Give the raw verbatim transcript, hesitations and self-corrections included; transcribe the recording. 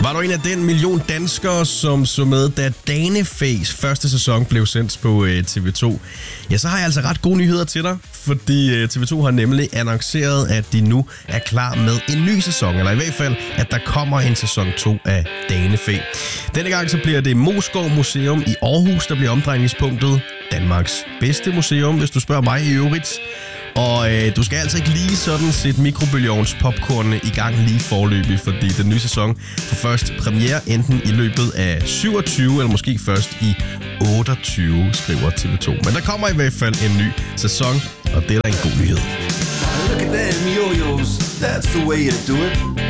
Var du en af den million danskere, som så med, da Danefæs første sæson blev sendt på øh, T V to? Ja, så har jeg altså ret gode nyheder til dig, fordi øh, T V to har nemlig annonceret, at de nu er klar med en ny sæson, eller i hvert fald, at der kommer en sæson to af Danefæ. Denne gang så bliver det Moskov Museum i Aarhus, der bliver omdrejningspunktet. Danmarks bedste museum, hvis du spørger mig i øvrigt. Og øh, du skal altså ikke lige sådan sætte mikrobølgeovns popcornene i gang lige forløbig, fordi den nye sæson får først premiere enten i løbet af syvogtyve eller måske først i otteogtyve, skriver T V to. Men der kommer i hvert fald en ny sæson, og det er da en god nyhed. Look at them yo-yos, that's the way you do it.